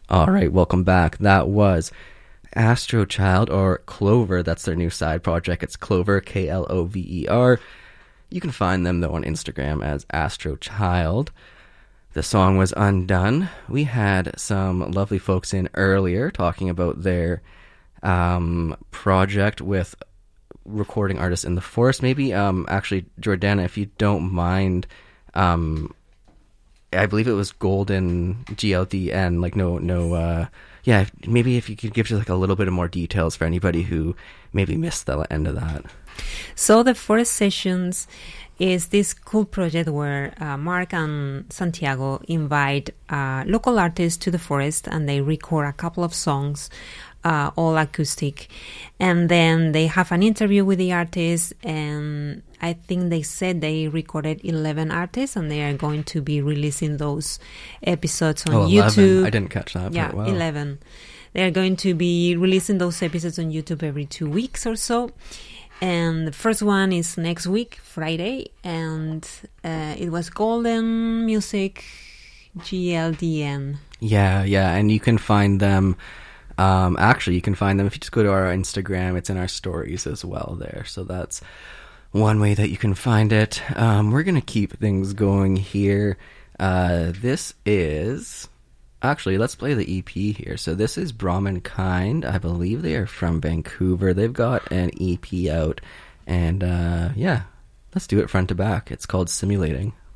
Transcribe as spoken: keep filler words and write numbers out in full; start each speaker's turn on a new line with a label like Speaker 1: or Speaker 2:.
Speaker 1: All right, welcome back. That was Astro Child, or Clover. That's their new side project. It's Clover, K L O V E R. You can find them, though, on Instagram as Astro Child. The song was Undone. We had some lovely folks in earlier talking about their um, project with recording artists in the forest. Maybe, um, actually, Jordana, if you don't mind... Um, I believe it was Golden G L D N, like no, no, uh, yeah, maybe if you could give just like a little bit of more details for anybody who maybe missed the end of that.
Speaker 2: So the Forest Sessions is this cool project where uh, Mark and Santiago invite uh, local artists to the forest and they record a couple of songs, uh, all acoustic. And then they have an interview with the artists, and I think they said they recorded eleven artists, and they are going to be releasing those episodes on
Speaker 1: oh,
Speaker 2: YouTube.
Speaker 1: eleven. I didn't catch that.
Speaker 2: Yeah,
Speaker 1: wow.
Speaker 2: eleven. They are going to be releasing those episodes on YouTube every two weeks or so. And the first one is next week, Friday, and uh, it was Golden Music G L D N.
Speaker 1: Yeah, yeah, and you can find them... Um, actually, you can find them if you just go to our Instagram. It's in our stories as well there. So that's one way that you can find it. Um, we're going to keep things going here. Uh, this is... Actually, let's play the E P here. So this is Brahmin Kind. I believe they are from Vancouver. They've got an E P out. And uh, yeah, let's do it front to back. It's called Simulating.